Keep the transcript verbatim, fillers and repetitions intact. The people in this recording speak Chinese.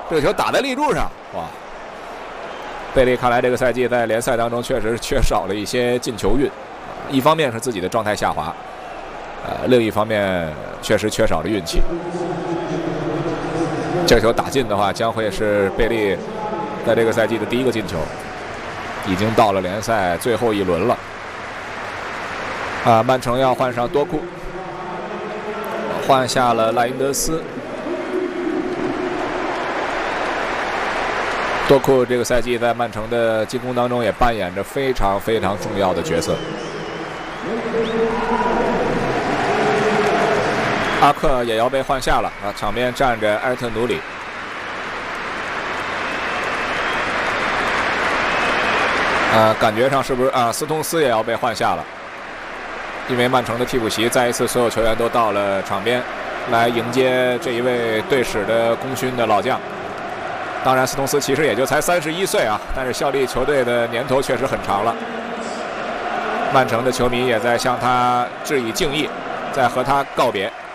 这个球打在立柱上，哇！贝利看来这个赛季在联赛当中确实缺少了一些进球运，一方面是自己的状态下滑，呃，另一方面确实缺少了运气。这个球打进的话，将会是贝利在这个赛季的第一个进球，已经到了联赛最后一轮了。啊，曼城要换上多库，换下了赖因德斯。多库这个赛季在曼城的进攻当中也扮演着非常非常重要的角色。阿克也要被换下了啊，场边站着埃尔特努里。啊，感觉上是不是啊？斯通斯也要被换下了，因为曼城的替补席再一次所有球员都到了场边，来迎接这一位队史的功勋的老将。当然，斯通斯其实也就才三十一岁啊，但是效力球队的年头确实很长了。曼城的球迷也在向他致以敬意，在和他告别。